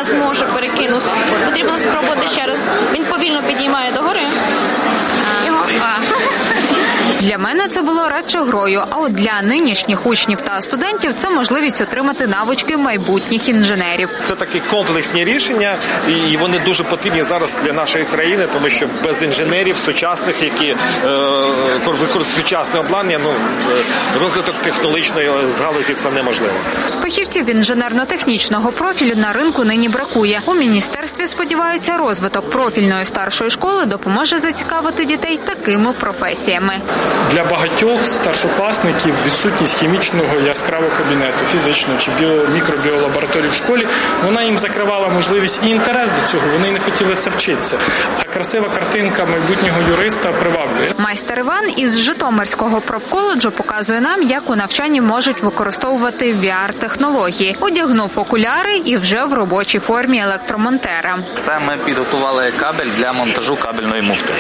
зможе перекинути. Потрібно спробувати ще раз. Він повільно підіймає догори. Для мене це було радше грою, а от для нинішніх учнів та студентів це можливість отримати навички майбутніх інженерів. Це такі комплексні рішення, і вони дуже потрібні зараз для нашої країни, тому що без інженерів сучасних, які використовують сучасне обладнання, розвиток технологічної галузі це неможливо. Фахівців інженерно-технічного профілю на ринку нині бракує. У міністерстві сподіваються, розвиток профільної старшої школи допоможе зацікавити дітей такими професіями. Для багатьох старшокласників відсутність хімічного яскравого кабінету, фізичного чи мікробіолабораторії в школі, вона їм закривала можливість і інтерес до цього, вони не хотіли це вчитися. А красива картинка майбутнього юриста приваблює. Майстер Іван із Житомирського профколеджу показує нам, як у навчанні можуть використовувати VR-технології. Одягнув окуляри і вже в робочій формі електромонтера. Це ми підготували кабель для монтажу кабельної муфти.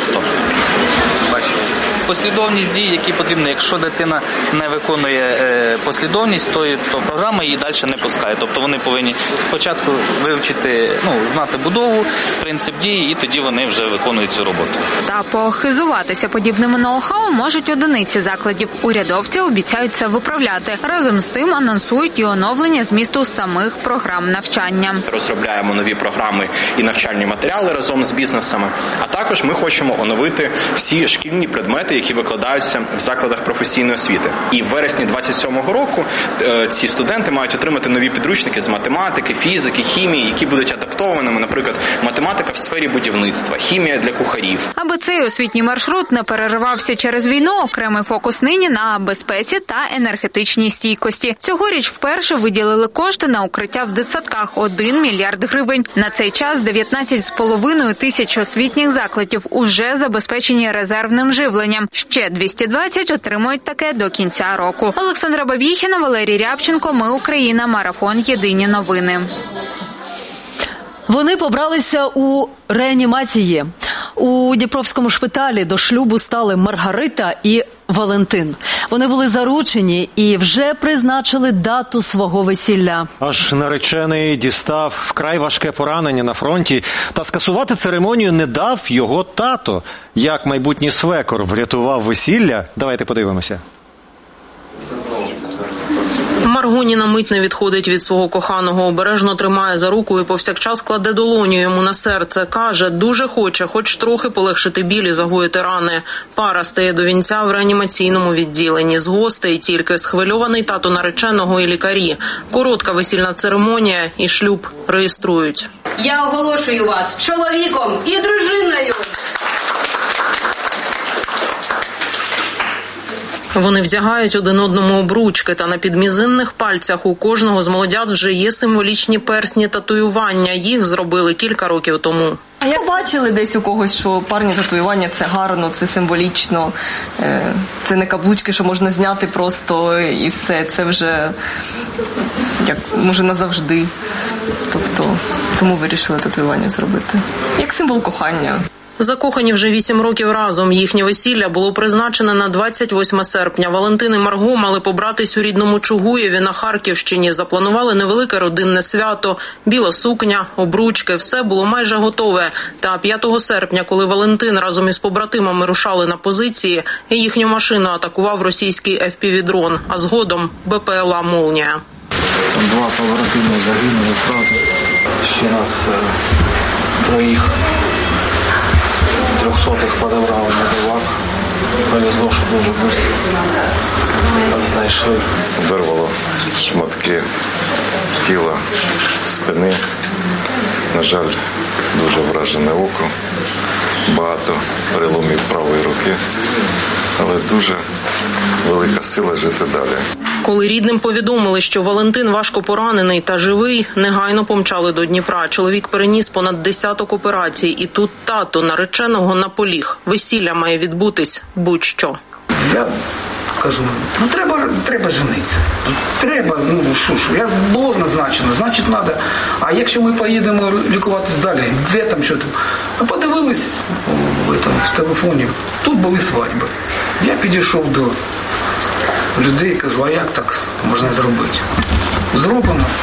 Бачите? Послідовність дій, які потрібні. Якщо дитина не виконує послідовність, то програма її далі не пускає. Тобто вони повинні спочатку вивчити, знати будову, принцип дії, і тоді вони вже виконують цю роботу. Та похизуватися подібними ноу-хау можуть одиниці закладів. Урядовці обіцяють це виправляти. Разом з тим анонсують і оновлення змісту самих програм навчання. Розробляємо нові програми і навчальні матеріали разом з бізнесами, а також ми хочемо оновити всі шкільні предмети, які викладаються в закладах професійної освіти. І в вересні 27-го року ці студенти мають отримати нові підручники з математики, фізики, хімії, які будуть адаптованими, наприклад, математика в сфері будівництва, хімія для кухарів. Аби цей освітній маршрут не переривався через війну, окремий фокус нині на безпеці та енергетичній стійкості. Цьогоріч вперше виділили кошти на укриття в дитсадках – 1 мільярд гривень. На цей час 19,5 тисяч освітніх закладів уже забезпечені резервним живленням. Ще 220 отримують таке до кінця року. Олександра Бабіхіна, Валерій Рябченко. Ми Україна. Марафон. Єдині новини. Вони побралися у реанімації. У Дніпровському шпиталі до шлюбу стали Маргарита і Валентин. Вони були заручені і вже призначили дату свого весілля. Аж наречений дістав вкрай важке поранення на фронті, та скасувати церемонію не дав його тато. Як майбутній свекор врятував весілля? Давайте подивимося. Маргуніна мить не відходить від свого коханого, обережно тримає за руку і повсякчас кладе долоню йому на серце. Каже, дуже хоче, хоч трохи полегшити біль і загоїти рани. Пара стає до вінця в реанімаційному відділенні. З гостей тільки схвильований тато нареченого і лікарі. Коротка весільна церемонія і шлюб реєструють. Я оголошую вас чоловіком і дружиною. Вони вдягають один одному обручки, та на підмізинних пальцях у кожного з молодят вже є символічні персні татуювання. Їх зробили кілька років тому. Я бачили десь у когось, що парні татуювання – це гарно, це символічно, це не каблучки, що можна зняти просто і все. Це вже, може, назавжди. Тобто, тому вирішили татуювання зробити. Як символ кохання. Закохані вже 8 років разом. Їхнє весілля було призначене на 28 серпня. Валентин і Марго мали побратись у рідному Чугуєві на Харківщині. Запланували невелике родинне свято. Біла сукня, обручки – все було майже готове. Та 5 серпня, коли Валентин разом із побратимами рушали на позиції, їхню машину атакував російський FPV-дрон, а згодом БПЛА «Молнія». Там 2 побратими загинули одразу. Ще нас 3 трьохсотих подобрали на дивак. Повезло, що дуже швидко нас знайшли. Вирвало шматки тіла, спини. На жаль, дуже вражене око. Багато переломів правої руки. Але дуже велика сила жити далі. Коли рідним повідомили, що Валентин важко поранений та живий, негайно помчали до Дніпра. Чоловік переніс понад 10 операцій. І тут тато нареченого наполіг. Весілля має відбутись будь-що. Я кажу, треба женитися. Треба, як було назначено, значить треба. А якщо ми поїдемо лікуватись далі, де там, що там? Подивились в телефоні, тут були свадьби. Я підійшов до людей, кажу, а як так можна зробити? Зроблено.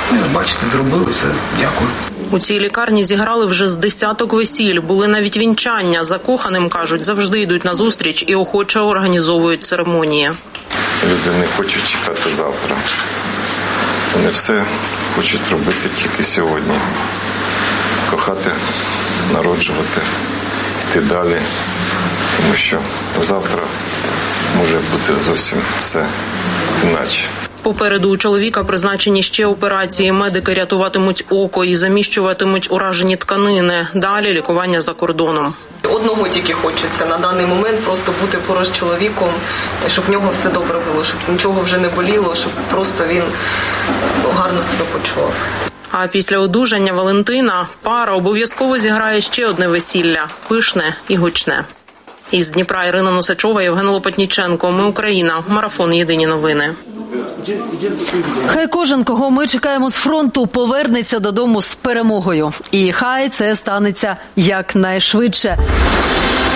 Бачите, зробили все. Дякую. У цій лікарні зіграли вже з десяток весіль. Були навіть вінчання. Закоханим, кажуть, завжди йдуть на зустріч і охоче організовують церемонії. Люди не хочуть чекати завтра. Вони все хочуть робити тільки сьогодні. Кохати, народжувати, йти далі. Тому що завтра може бути зовсім все іначе. Попереду у чоловіка призначені ще операції. Медики рятуватимуть око і заміщуватимуть уражені тканини. Далі лікування за кордоном. Одного тільки хочеться на даний момент просто бути поруч з чоловіком, щоб в нього все добре було, щоб нічого вже не боліло, щоб просто він гарно себе почував. А після одужання Валентина пара обов'язково зіграє ще одне весілля – пишне і гучне. Із Дніпра Ірина Носачова, Євген Лопатніченко. Ми Україна. Марафон. Єдині новини. Хай кожен, кого ми чекаємо з фронту, повернеться додому з перемогою. І хай це станеться якнайшвидше.